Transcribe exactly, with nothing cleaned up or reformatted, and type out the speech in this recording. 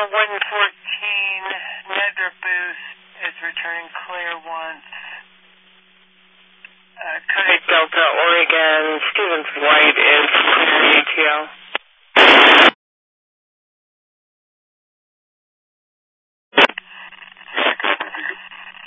one fourteen, Nedra Booth is returning clear once. Uh, Kodak Delta, Oregon, Stevens White is